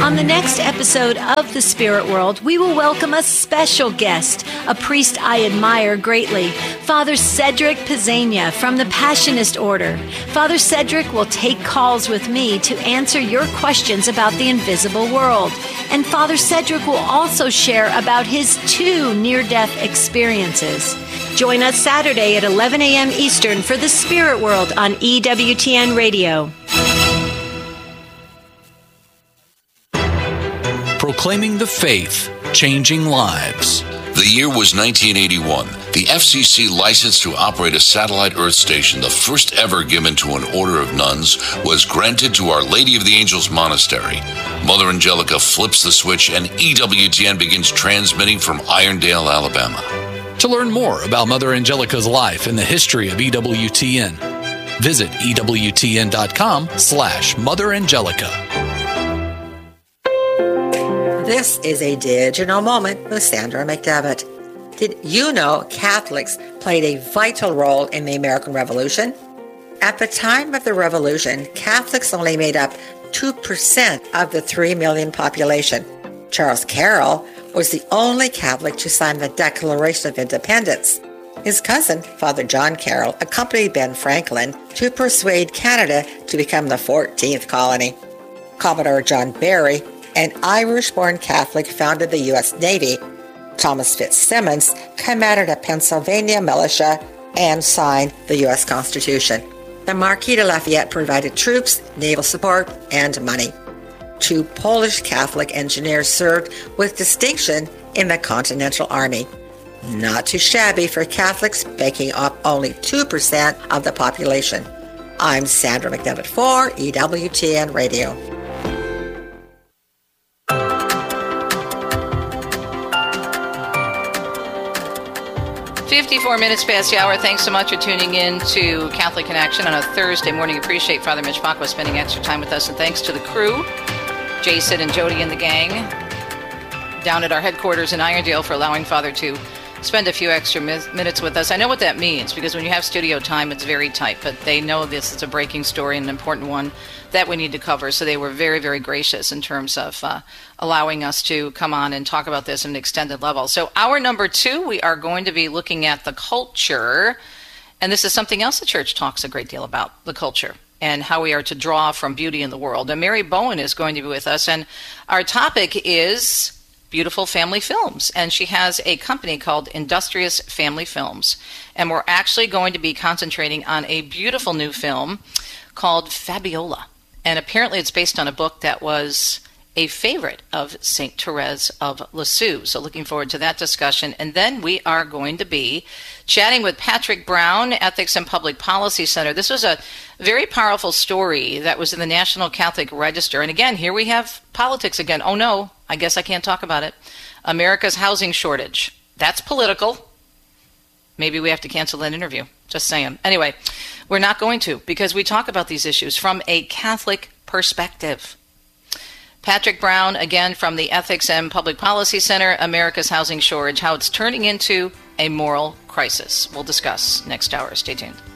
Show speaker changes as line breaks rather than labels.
On the next episode of The Spirit World, we will welcome a special guest, a priest I admire greatly, Father Cedric Pizzania from the Passionist Order. Father Cedric will take calls with me to answer your questions about the invisible world. And Father Cedric will also share about his 2 near-death experiences. Join us Saturday at 11 a.m. Eastern for The Spirit World on EWTN Radio.
Proclaiming the faith, changing lives.
The year was 1981. The FCC license to operate a satellite Earth station, the first ever given to an order of nuns, was granted to Our Lady of the Angels Monastery. Mother Angelica flips the switch and EWTN begins transmitting from Irondale, Alabama.
To learn more about Mother Angelica's life and the history of EWTN, visit EWTN.com/Mother Angelica.
This is a digital moment with Sandra McDevitt. Did you know Catholics played a vital role in the American Revolution? At the time of the Revolution, Catholics only made up 2% of the 3 million population. Charles Carroll was the only Catholic to sign the Declaration of Independence. His cousin, Father John Carroll, accompanied Ben Franklin to persuade Canada to become the 14th colony. Commodore John Barry, an Irish-born Catholic, founded the U.S. Navy. Thomas Fitzsimmons commanded a Pennsylvania militia and signed the U.S. Constitution. The Marquis de Lafayette provided troops, naval support, and money. 2 Polish Catholic engineers served with distinction in the Continental Army. Not too shabby for Catholics, making up only 2% of the population. I'm Sandra McDevitt for EWTN Radio.
54 minutes past the hour. Thanks so much for tuning in to Catholic Connection on a Thursday morning. Appreciate Father Mitch Pacwa spending extra time with us. And thanks to the crew, Jason and Jody and the gang, down at our headquarters in Irondale for allowing Father to spend a few extra minutes with us. I know what that means, because when you have studio time, it's very tight. But they know this is a breaking story and an important one that we need to cover. So they were very, very gracious in terms of allowing us to come on and talk about this at an extended level. So hour number 2, we are going to be looking at the culture. And this is something else the church talks a great deal about, the culture, and how we are to draw from beauty in the world. And Mary Bowen is going to be with us. And our topic is beautiful family films. And she has a company called Industrious Family Films. And we're actually going to be concentrating on a beautiful new film called Fabiola. And apparently it's based on a book that was a favorite of St. Therese of Lisieux. So looking forward to that discussion. And then we are going to be chatting with Patrick Brown, Ethics and Public Policy Center. This was a very powerful story that was in the National Catholic Register. And again, here we have politics again. Oh no, I guess I can't talk about it. America's housing shortage. That's political. Maybe we have to cancel that interview. Just saying. Anyway, we're not going to, because we talk about these issues from a Catholic perspective. Patrick Brown, again, from the Ethics and Public Policy Center, America's Housing Shortage, how it's turning into a moral crisis. We'll discuss next hour. Stay tuned.